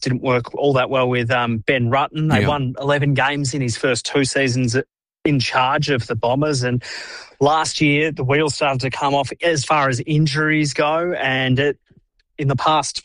didn't work all that well with Ben Rutten. They won 11 games in his first 2 seasons in charge of the Bombers, and last year the wheels started to come off as far as injuries go, and in the past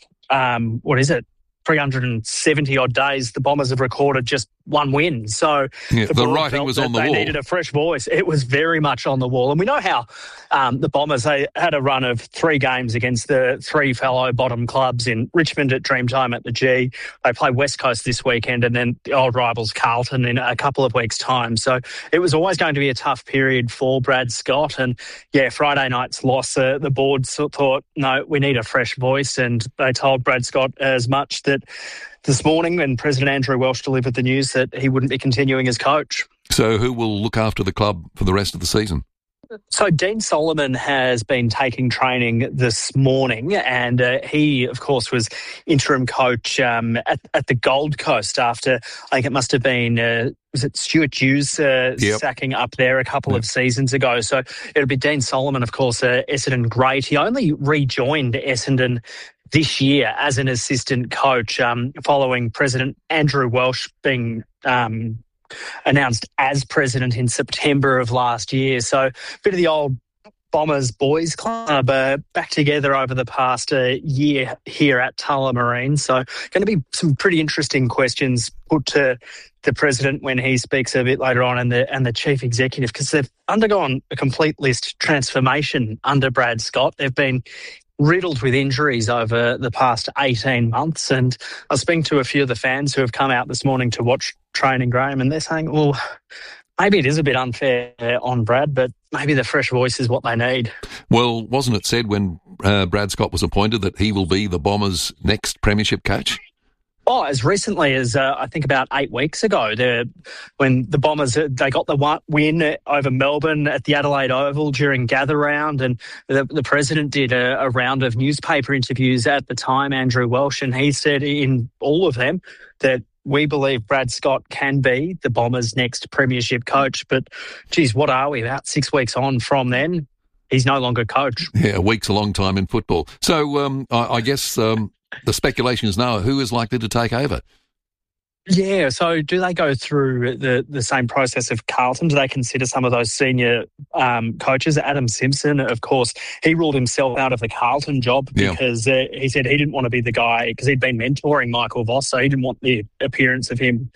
370 odd days, the Bombers have recorded just one win. So the writing was on the wall. They needed a fresh voice. It was very much on the wall. And we know how the Bombers, they had a run of 3 games against the 3 fellow bottom clubs in Richmond at Dreamtime at the G. They play West Coast this weekend, and then the old rivals Carlton in a couple of weeks' time. So it was always going to be a tough period for Brad Scott. And Friday night's loss, the board thought, no, we need a fresh voice. And they told Brad Scott as much that this morning when President Andrew Welsh delivered the news that he wouldn't be continuing as coach. So who will look after the club for the rest of the season? So Dean Solomon has been taking training this morning, and he, of course, was interim coach at the Gold Coast after, I think it must have been, was it Stuart Hughes sacking up there a couple of seasons ago. So it'll be Dean Solomon, of course, Essendon great. He only rejoined Essendon this year as an assistant coach following President Andrew Welsh being announced as president in September of last year. So a bit of the old Bombers boys club back together over the past year here at Tullamarine. So going to be some pretty interesting questions put to the president when he speaks a bit later on, and the chief executive, because they've undergone a complete list transformation under Brad Scott. They've been riddled with injuries over the past 18 months. And I was speaking to a few of the fans who have come out this morning to watch training, Graham, and they're saying, well, maybe it is a bit unfair on Brad, but maybe the fresh voice is what they need. Well, wasn't it said when Brad Scott was appointed that he will be the Bombers' next premiership coach? Oh, as recently as I think about 8 weeks ago, when the Bombers they got the win over Melbourne at the Adelaide Oval during Gather Round, and the president did a round of newspaper interviews at the time, Andrew Welsh, and he said in all of them that we believe Brad Scott can be the Bombers' next premiership coach. But, geez, what are we, about 6 weeks on from then? He's no longer coach. Yeah, a week's a long time in football. So I guess the speculation is now who is likely to take over. Yeah, so do they go through the same process of Carlton? Do they consider some of those senior coaches? Adam Simpson, of course, he ruled himself out of the Carlton job because he said he didn't want to be the guy, because he'd been mentoring Michael Voss, so he didn't want the appearance of him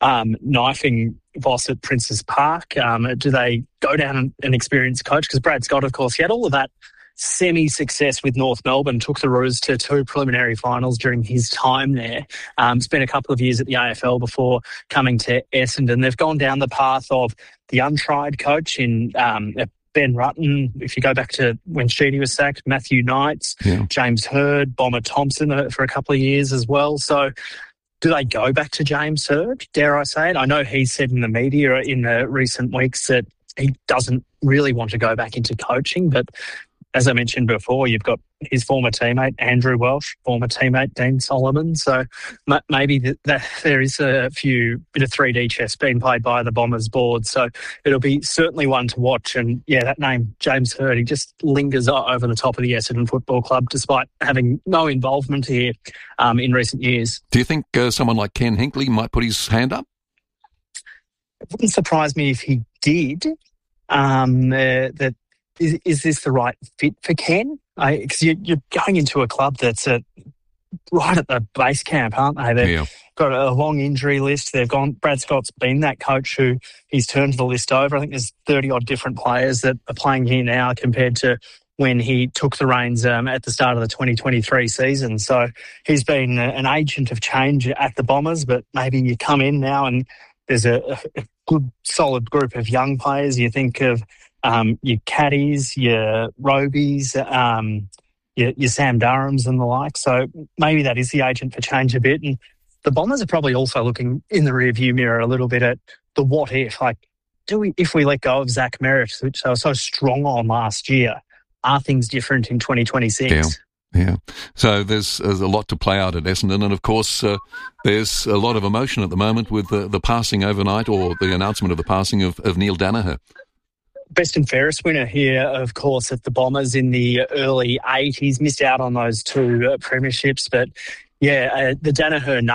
knifing Voss at Princes Park. Do they go down an experienced coach? Because Brad Scott, of course, he had all of that semi-success with North Melbourne, took the Roos to 2 preliminary finals during his time there. Spent a couple of years at the AFL before coming to Essendon. They've gone down the path of the untried coach in Ben Rutten. If you go back to when Sheedy was sacked, Matthew Knights, James Hird, Bomber Thompson for a couple of years as well. So do they go back to James Hird, dare I say it? I know he said in the media in the recent weeks that he doesn't really want to go back into coaching, but as I mentioned before, you've got his former teammate, Andrew Welsh, former teammate, Dean Solomon. So maybe that there is bit of 3D chess being played by the Bombers board. So it'll be certainly one to watch. And, that name, James Hird, he just lingers over the top of the Essendon Football Club despite having no involvement here in recent years. Do you think someone like Ken Hinkley might put his hand up? It wouldn't surprise me if he did. Is this the right fit for Ken? Because you're going into a club that's right at the base camp, aren't they? They've got a long injury list. Brad Scott's been that coach who he's turned the list over. I think there's 30-odd different players that are playing here now compared to when he took the reins at the start of the 2023 season. So he's been an agent of change at the Bombers, but maybe you come in now and there's a good, solid group of young players. You think of your Caddies, your Robies, your Sam Durhams and the like. So maybe that is the agent for change a bit. And the Bombers are probably also looking in the rearview mirror a little bit at the what if. Like, if we let go of Zach Merritt, which they were so strong on last year, are things different in 2026? Yeah. So there's a lot to play out at Essendon, and of course there's a lot of emotion at the moment with the passing overnight, or the announcement of the passing of Neil Danaher. Best and fairest winner here, of course, at the Bombers in the early 80s. Missed out on those 2 premierships, but the Danaher